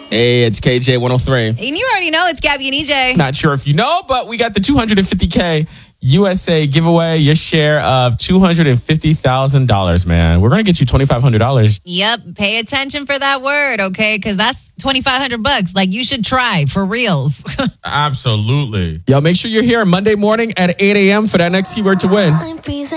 Hey, it's KJ 103. And you already know it's Gabby and EJ. Not sure if you know, but we got the $250K USA giveaway. Your share of $250,000, man. We're going to get you $2,500. Yep. Pay attention for that word, okay? Because that's $2,500. Like, you should try for reals. Absolutely. Yo, make sure you're here Monday morning at 8 a.m. for that next keyword to win. I'm freezing.